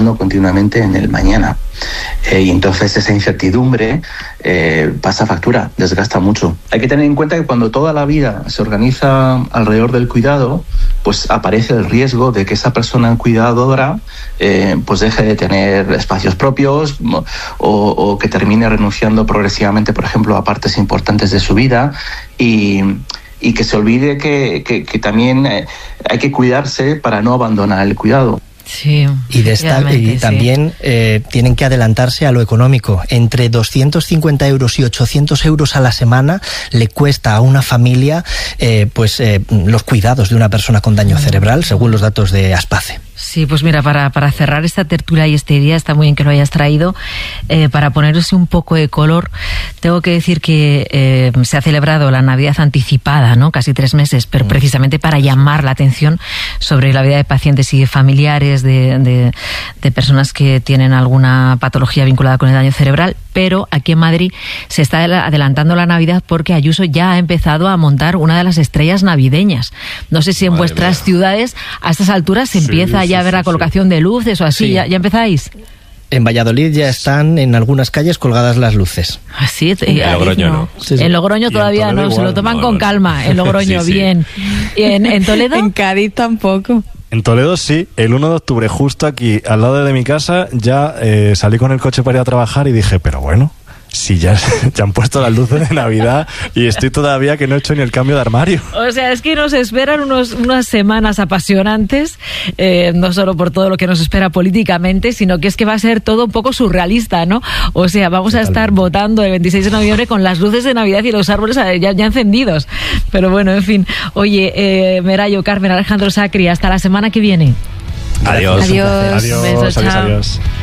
pensando continuamente en el mañana. Y entonces esa incertidumbre pasa factura, desgasta mucho. Hay que tener en cuenta que cuando toda la vida se organiza alrededor del cuidado, pues aparece el riesgo de que esa persona cuidadora pues deje de tener espacios propios o que termine renunciando progresivamente, por ejemplo, a partes importantes de su vida y que se olvide que también hay que cuidarse para no abandonar el cuidado. Sí, y también tienen que adelantarse a lo económico. Entre 250 euros y 800 euros a la semana le cuesta a una familia los cuidados de una persona con daño cerebral, según los datos de Aspace. Sí, pues mira, para cerrar esta tertulia y este día, está muy bien que lo hayas traído, para ponerse un poco de color, tengo que decir que se ha celebrado la Navidad anticipada, ¿no? Casi 3 meses, pero precisamente para llamar la atención sobre la vida de pacientes y familiares de personas que tienen alguna patología vinculada con el daño cerebral, pero aquí en Madrid se está adelantando la Navidad porque Ayuso ya ha empezado a montar una de las estrellas navideñas. No sé si en vuestras ciudades a estas alturas se empieza ya a ver la colocación de luces o así. ¿Ya empezáis? En Valladolid ya están en algunas calles colgadas las luces. ¿Así? En Logroño no. Sí. En Logroño todavía no, igual, se lo toman con calma. En Logroño, bien. ¿Y en Toledo? En Cádiz tampoco. En Toledo sí, el 1 de octubre, justo aquí, al lado de mi casa, ya salí con el coche para ir a trabajar y dije, pero bueno, si ya han puesto las luces de Navidad y estoy todavía que no he hecho ni el cambio de armario. O sea, es que nos esperan unas semanas apasionantes, no solo por todo lo que nos espera políticamente, sino que es que va a ser todo un poco surrealista, ¿no? O sea, vamos a estar votando el 26 de noviembre con las luces de Navidad y los árboles ya encendidos. Pero bueno, en fin. Oye, Merayo, Carmen, Alejandro Sacri, hasta la semana que viene. Adiós. Adiós. Adiós. Besos, chao. Adiós.